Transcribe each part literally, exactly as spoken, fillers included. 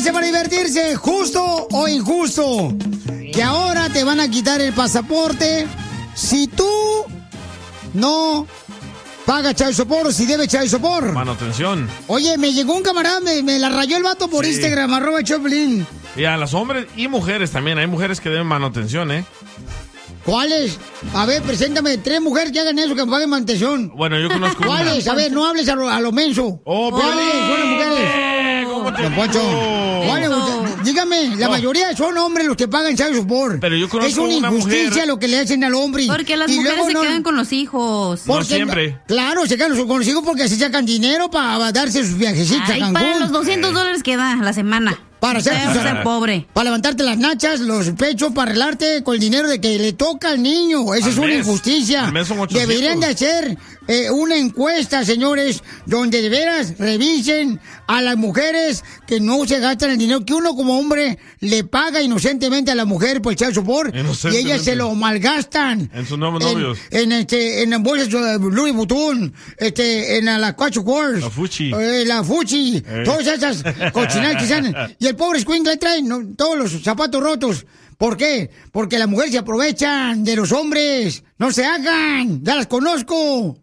dice para divertirse, ¿justo o injusto? Que ahora te van a quitar el pasaporte si tú no pagas child support o si debes child support. Manutención. Oye, me llegó un camarada, me, me la rayó el vato por sí. Instagram, arroba Choplin. Y a los hombres y mujeres también. Hay mujeres que deben manutención, ¿eh? ¿Cuáles? A ver, preséntame tres mujeres que hagan eso, que paguen manutención. Bueno, yo conozco una. ¿Cuáles? A ver, no hables a lo, a lo menso. Oh, ¿Cuáles son las mujeres? Eh, ¿Cómo te Don Poncho, ¿cuáles? Dígame, la no. mayoría son hombres los que pagan child support. Pero yo conozco es una, una injusticia mujer... lo que le hacen al hombre. Porque las y mujeres se no... quedan con los hijos. Porque, no siempre. Claro, se quedan con los hijos porque se sacan dinero para darse sus viajecitos Ay, a Cancún. Para los doscientos dólares que da la semana. Para ser, o sea, pobre. Para levantarte las nachas, los pechos, para arreglarte con el dinero de que le toca al niño. Esa es una injusticia. Deberían de hacer eh, una encuesta, señores, donde de veras revisen a las mujeres que no se gastan el dinero que uno como hombre le paga inocentemente a la mujer por el child support y ellas se lo malgastan. En sus nuevos novios. En este, en bolsas de Louis Vuitton, este, en la Quattro Quartz. La Fuchi. Eh, la Fuchi. Eh. Todas esas cochinadas que sean. Y el pobre escuincle trae ¿no? todos los zapatos rotos. ¿Por qué? Porque las mujeres se aprovechan de los hombres. No se hagan. Ya las conozco.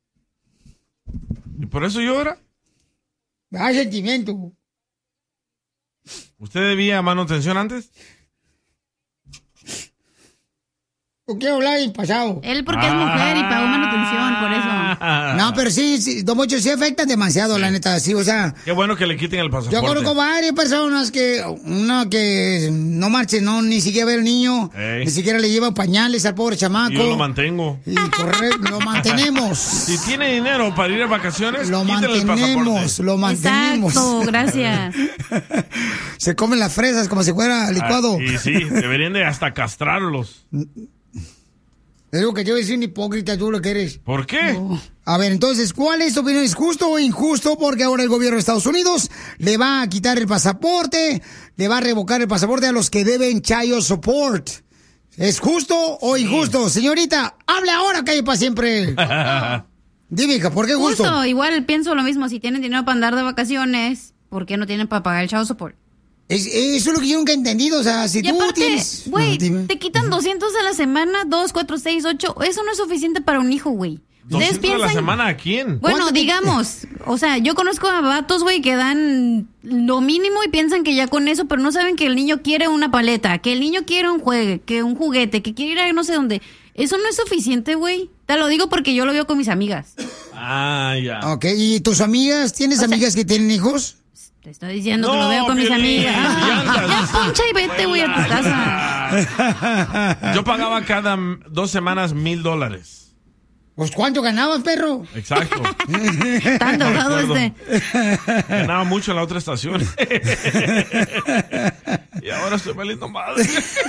¿Y por eso llora? Hay sentimiento. ¿Usted debía manutención antes? ¿Por qué hablar del pasado? Él porque ah. es mujer y pagó manutención, por eso. No, pero sí, sí Don Poncho, sí afectan demasiado, sí. la neta, sí, o sea... Qué bueno que le quiten el pasaporte. Yo conozco varias personas que, una que no marche, no, ni siquiera ve al niño, Ey. ni siquiera le lleva pañales al pobre chamaco. Yo lo mantengo. Y correcto, lo mantenemos. Si tiene dinero para ir a vacaciones, lo mantenemos, lo mantenemos. Exacto, gracias. Se comen las fresas como si fuera licuado. Ah, y sí, deberían de hasta castrarlos. Es lo que yo decir, un hipócrita, tú lo que eres. ¿Por qué? Oh. A ver, entonces, ¿cuál es tu opinión? ¿Es justo o injusto? Porque ahora el gobierno de Estados Unidos le va a quitar el pasaporte, le va a revocar el pasaporte a los que deben child support. ¿Es justo o injusto? Sí. Señorita, hable ahora, calle para siempre. Dime, hija, ¿por qué justo? Justo, igual pienso lo mismo. Si tienen dinero para andar de vacaciones, ¿por qué no tienen para pagar el child support? Es, eso es lo que yo nunca he entendido, o sea, si y tú aparte, tienes... güey, no, te quitan doscientos a la semana, dos, cuatro, seis, ocho, eso no es suficiente para un hijo, güey. ¿Ustedes piensan? ¿A la semana a quién? Bueno, digamos, o sea, yo conozco a vatos, güey, que dan lo mínimo y piensan que ya con eso, pero no saben que el niño quiere una paleta, que el niño quiere un juegue, que un juguete, que quiere ir a no sé dónde. Eso no es suficiente, güey. Te lo digo porque yo lo veo con mis amigas. Ah, ya. Ok, ¿y tus amigas? ¿Tienes o amigas sea, que tienen hijos? Te estoy diciendo no, que lo veo con Piolín, mis amigas. Ah, ya poncha y vete, güey, a tu casa. Yo pagaba cada dos semanas mil dólares. Pues, ¿cuánto ganabas, perro? Exacto. Tan drogado este. Ganaba mucho en la otra estación. Y ahora estoy valiendo madre.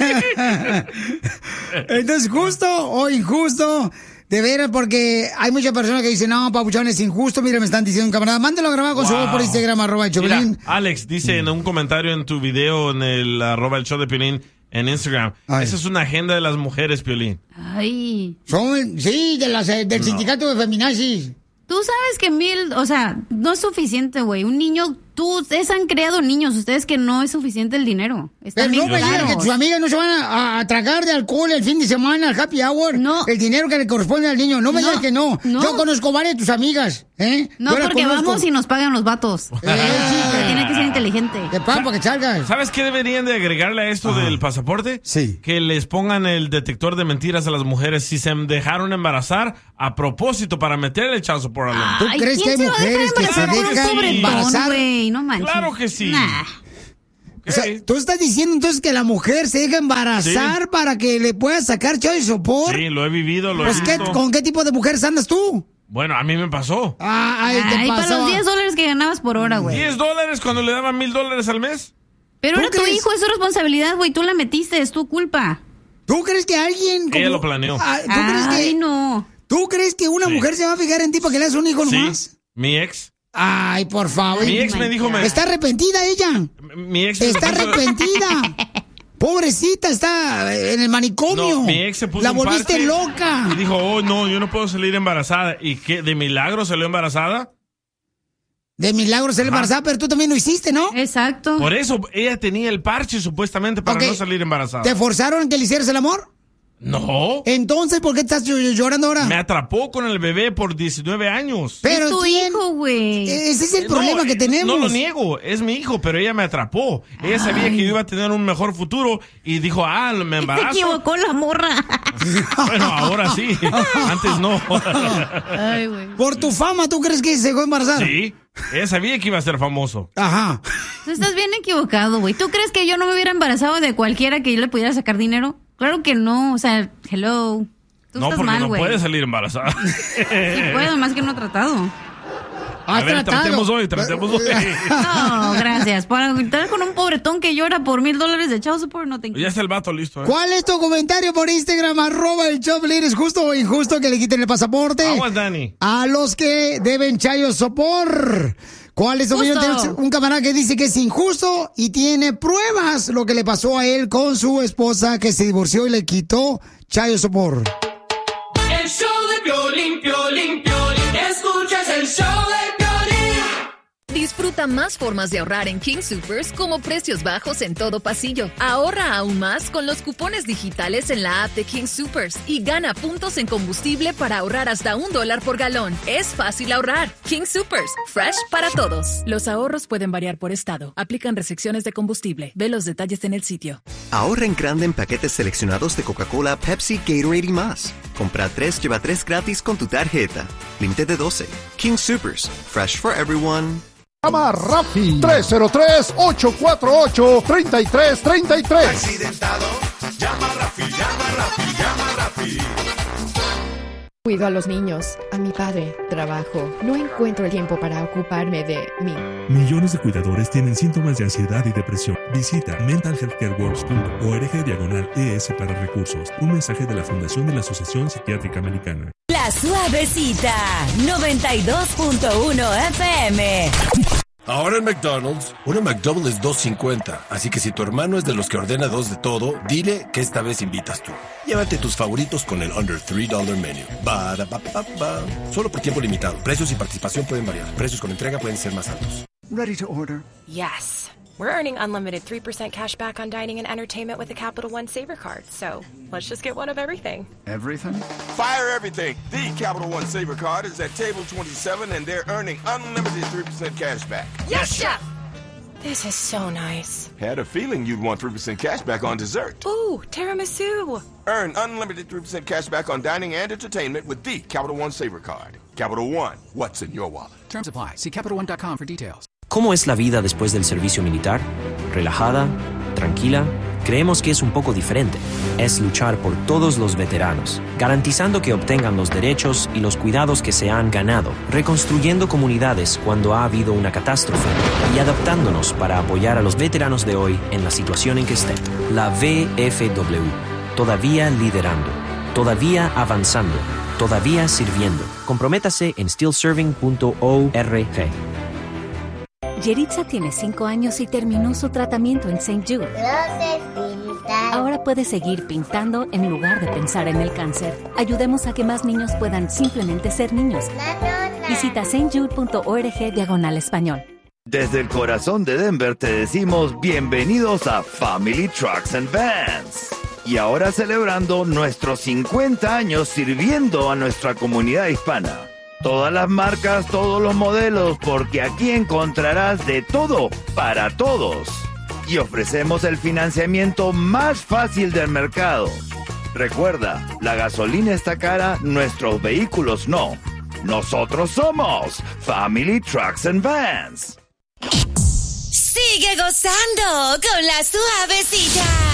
Entonces, ¿justo o injusto? De veras, porque hay muchas personas que dicen, no, papuchón, es injusto. Mira, me están diciendo un camarada, mándalo a grabar con wow. su voz por Instagram, arroba el show de Piolín. Alex dice en un comentario en tu video en el arroba el show de Piolín en Instagram, Ay. esa es una agenda de las mujeres, Piolín. Ay. Son, sí, de las, del no. sindicato de feminazis. Tú sabes que mil, o sea, no es suficiente, güey. Un niño, tú, ustedes han creado niños, ustedes que no es suficiente el dinero. Están Pero no me digan que tus amigas no se van a, a tragar de alcohol el fin de semana, al happy hour. No. El dinero que le corresponde al niño. No me no, digas que no. no. Yo conozco varias de tus amigas, ¿eh? No, porque conozco. Vamos y nos pagan los vatos. Eh, sí, tiene que ser inteligente. Te pagan para que salgas. ¿Sabes qué deberían de agregarle a esto Ajá. del pasaporte? Sí. Que les pongan el detector de mentiras a las mujeres si se dejaron embarazar a propósito para meterle el child support a la ¿Tú Ay, crees que hay mujeres que se dejan embarazar? Wey, no manches. Claro que sí. Nah. O sea, tú estás diciendo entonces que la mujer se deja embarazar sí. para que le puedas sacar child support. Sí, lo he vivido, lo pues he visto. ¿qué, ¿Con qué tipo de mujeres andas tú? Bueno, a mí me pasó. Ah, ay, te ay, pasó. para los diez dólares que ganabas por hora, güey. ¿diez dólares cuando le daban mil dólares al mes? Pero era crees? tu hijo, es su responsabilidad, güey. Tú la metiste, es tu culpa. ¿Tú crees que alguien... Ella como... lo planeó. Ah, ¿tú ay, crees que... no. ¿Tú crees que una sí. mujer se va a fijar en ti para que le des un hijo sí. nomás? Mi ex. Ay, por favor. Mi ex me dijo... Me... Está arrepentida ella. Mi ex... Está arrepentida. Pobrecita, está en el manicomio. No, mi ex se puso La un volviste parche loca. Y dijo, oh, no, yo no puedo salir embarazada. ¿Y qué? ¿De milagro salió embarazada? De milagro ser embarazada, pero tú también lo hiciste, ¿no? Exacto. Por eso ella tenía el parche supuestamente para okay. no salir embarazada. ¿Te forzaron que le hicieras el amor? No. Entonces, ¿por qué estás llorando ahora? Me atrapó con el bebé por diecinueve años. Pero es tu ¿quién? hijo, güey. Ese es el problema no, que tenemos. No lo niego, es mi hijo, pero ella me atrapó. Ella Ay. sabía que yo iba a tener un mejor futuro y dijo, ah, me embarazo. Se equivocó la morra. Bueno, ahora sí. Antes no. Ay, güey. Por tu fama, ¿tú crees que se dejó embarazar? Sí. Ella sabía que iba a ser famoso. Ajá. Tú estás bien equivocado, güey. ¿Tú crees que yo no me hubiera embarazado de cualquiera que yo le pudiera sacar dinero? Claro que no, o sea, hello. Tú no, estás porque mal, no wey. puede salir embarazada. Sí puedo, más que no he tratado. A ver, tratado? tratemos hoy, tratemos hoy. No, gracias. Para estar con un pobretón que llora por mil dólares de child support, no te Ya está el vato listo, ¿eh? ¿Cuál es tu comentario por Instagram? Arroba el Choplin. ¿Es justo o injusto que le quiten el pasaporte? Aguas, Dani. A los que deben child support. ¿Cuál es tu opinión? Un camarada que dice que es injusto y tiene pruebas lo que le pasó a él con su esposa que se divorció y le quitó child support. El show de Piolín, Piolín, Piolín. Escuchas el show de Disfruta más formas de ahorrar en King Soopers como precios bajos en todo pasillo. Ahorra aún más con los cupones digitales en la app de King Soopers y gana puntos en combustible para ahorrar hasta un dólar por galón. Es fácil ahorrar. King Soopers, fresh para todos. Los ahorros pueden variar por estado. Aplican restricciones de combustible. Ve los detalles en el sitio. Ahorra en grande en paquetes seleccionados de Coca-Cola, Pepsi, Gatorade y más. Compra tres, lleva tres gratis con tu tarjeta. Límite de doce. King Soopers, fresh for everyone. Llama a Rafi tres cero tres, ocho cuatro ocho, tres tres tres tres. Accidentado, llama a Rafi, llama a Rafi, llama a Rafi. Cuido a los niños, a mi padre, trabajo. No encuentro el tiempo para ocuparme de mí. Millones de cuidadores tienen síntomas de ansiedad y depresión. Visita mental health care works punto org diagonal E S para recursos. Un mensaje de la Fundación de la Asociación Psiquiátrica Americana. La Suavecita, noventa y dos punto uno F M. Ahora en McDonald's, una McDouble es dos cincuenta, así que si tu hermano es de los que ordena dos de todo, dile que esta vez invitas tú. Llévate tus favoritos con el Under three dollar Menu. Ba, ba, ba, ba. Solo por tiempo limitado. Precios y participación pueden variar. Precios con entrega pueden ser más altos. Ready to order? Yes. We're earning unlimited three percent cash back on dining and entertainment with the Capital One Saver Card. So, let's just get one of everything. Everything? Fire everything. The Capital One Saver Card is at table twenty-seven and they're earning unlimited three percent cash back. Yes, Chef! This is so nice. Had a feeling you'd want three percent cash back on dessert. Ooh, tiramisu. Earn unlimited three percent cash back on dining and entertainment with the Capital One Saver Card. Capital One, what's in your wallet? Terms apply. See Capital One dot com for details. ¿Cómo es la vida después del servicio militar? ¿Relajada? ¿Tranquila? Creemos que es un poco diferente. Es luchar por todos los veteranos, garantizando que obtengan los derechos y los cuidados que se han ganado, reconstruyendo comunidades cuando ha habido una catástrofe y adaptándonos para apoyar a los veteranos de hoy en la situación en que estén. La V F W, todavía liderando, todavía avanzando, todavía sirviendo. Comprométase en still serving punto org. Yeritza tiene cinco años y terminó su tratamiento en Saint Jude. Ahora puede seguir pintando en lugar de pensar en el cáncer. Ayudemos a que más niños puedan simplemente ser niños. Visita saint jude punto org diagonal español. Desde el corazón de Denver te decimos bienvenidos a Family Trucks and Vans. Y ahora celebrando nuestros cincuenta años sirviendo a nuestra comunidad hispana. Todas las marcas, todos los modelos, porque aquí encontrarás de todo para todos. Y ofrecemos el financiamiento más fácil del mercado. Recuerda, la gasolina está cara, nuestros vehículos no. Nosotros somos Family Trucks and Vans. Sigue gozando con la Suavecita.